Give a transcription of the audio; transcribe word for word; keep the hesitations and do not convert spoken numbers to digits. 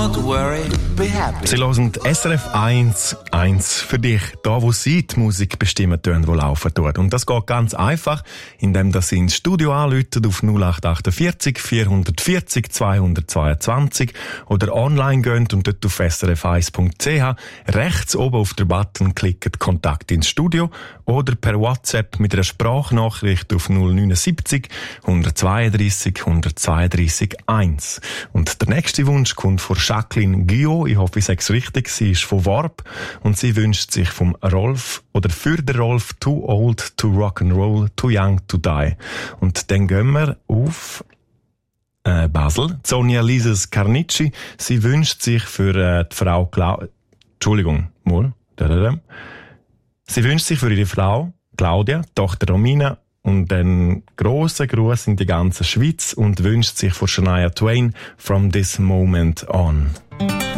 Don't worry, be happy. Sie hören S R F eins, eins für dich. Da, wo Sie die Musik bestimmen tun, die laufen tut. Und das geht ganz einfach, indem Sie ins Studio anrufen auf null acht achtundvierzig vierhundertvierzig zweihundertzweiundzwanzig oder online gehen und dort auf s r f eins punkt c h rechts oben auf den Button klicken Kontakt ins Studio oder per WhatsApp mit einer Sprachnachricht auf null neun sieben null hundertzweiunddreißig hundertzweiunddreißig eins. Und der nächste Wunsch kommt von Jacqueline Guillot, ich hoffe, ich sage es richtig, sie ist von Warp und sie wünscht sich vom Rolf oder für den Rolf Too Old to Rock'n'Roll, Too Young to Die. Und dann gehen wir auf äh, Basel. Sonja Lises Carnicci, sie wünscht sich für äh, die Frau Clau... Entschuldigung, mal. Sie wünscht sich für ihre Frau Claudia, Tochter Romina und einen grossen Gruß in die ganze Schweiz und wünscht sich von Shania Twain From This Moment On.